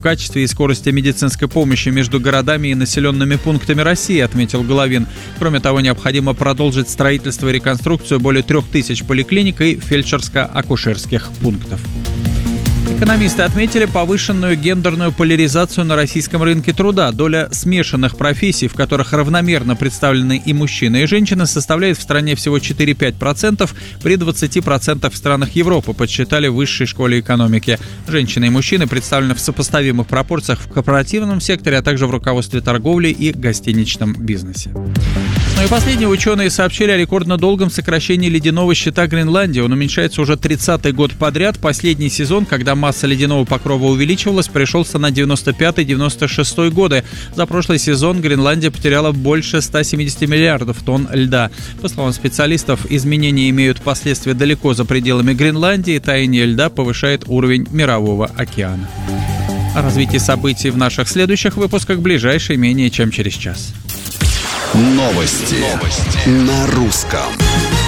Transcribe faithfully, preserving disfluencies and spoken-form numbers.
в качестве и скорости медицинской помощи между городами и населенными пунктами России, отметил Головин. Кроме того, необходимо продолжить строительство и реконструкцию более трех тысяч поликлиник и фельдшерско-акушерских пунктов. Экономисты отметили повышенную гендерную поляризацию на российском рынке труда. Доля смешанных профессий, в которых равномерно представлены и мужчины, и женщины, составляет в стране всего четыре-пять процентов при двадцати процентах в странах Европы, подсчитали в Высшей школе экономики. Женщины и мужчины представлены в сопоставимых пропорциях в корпоративном секторе, а также в руководстве торговли и гостиничном бизнесе. Ну и последние ученые сообщили о рекордно долгом сокращении ледяного щита Гренландии. Он уменьшается уже тридцатый год подряд. Последний сезон, когда масса ледяного покрова увеличивалась, пришелся на девяносто пятый — девяносто шестой годы. За прошлый сезон Гренландия потеряла больше ста семидесяти миллиардов тонн льда. По словам специалистов, изменения имеют последствия далеко за пределами Гренландии. Таяние льда повышает уровень мирового океана. О развитии событий в наших следующих выпусках ближайшие менее чем через час. Новости, Новости. На русском.